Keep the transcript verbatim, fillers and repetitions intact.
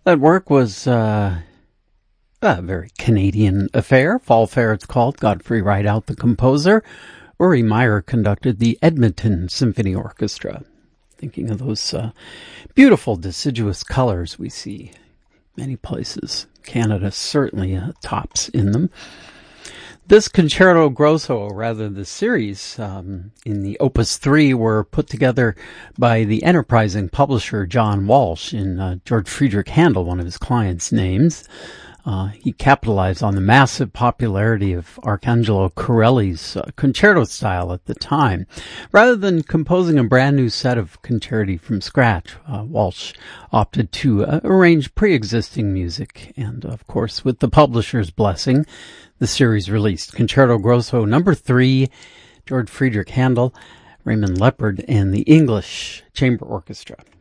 That work was uh, a very Canadian affair. Fall Fair, it's called. Godfrey Rideout, the composer. Uri Meyer conducted the Edmonton Symphony Orchestra. Thinking of those uh, beautiful deciduous colors we see many places. Canada certainly uh, tops in them. This Concerto Grosso, or rather the series um, in the Opus three, were put together by the enterprising publisher John Walsh in uh, George Friedrich Handel, one of his clients' names. Uh, he capitalized on the massive popularity of Arcangelo Corelli's uh, concerto style at the time. Rather than composing a brand new set of concerti from scratch, uh, Walsh opted to uh, arrange pre-existing music. And, of course, with the publisher's blessing, the series released Concerto Grosso number three, George Friedrich Handel, Raymond Leppard, and the English Chamber Orchestra.